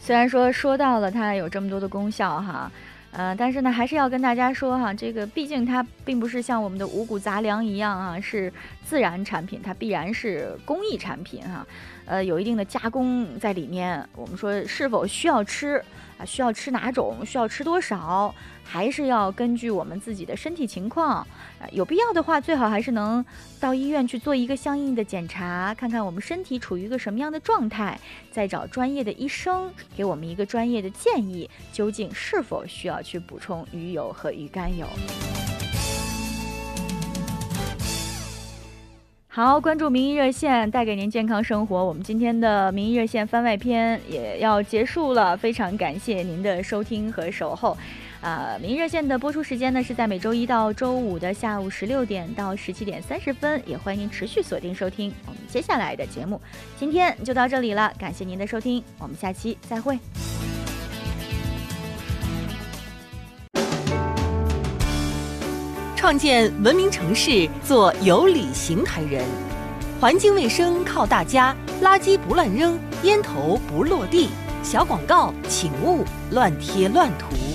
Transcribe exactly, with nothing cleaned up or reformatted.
虽然说说到了它有这么多的功效哈，呃，但是呢，还是要跟大家说哈，这个毕竟它并不是像我们的五谷杂粮一样啊，是自然产品，它必然是工艺产品哈，呃，有一定的加工在里面。我们说是否需要吃啊？需要吃哪种？需要吃多少？还是要根据我们自己的身体情况，啊，有必要的话，最好还是能到医院去做一个相应的检查，看看我们身体处于一个什么样的状态，再找专业的医生给我们一个专业的建议，究竟是否需要去补充鱼油和鱼肝油。好，关注名医热线，带给您健康生活。我们今天的名医热线番外篇也要结束了，非常感谢您的收听和守候。啊，名医热线的播出时间呢是在每周一到周五的下午十六点到十七点三十分，也欢迎您持续锁定收听我们接下来的节目。今天就到这里了，感谢您的收听，我们下期再会。 创建文明城市，做有理行台人。环境卫生靠大家，垃圾不乱扔，烟头不落地。小广告请勿乱贴乱涂。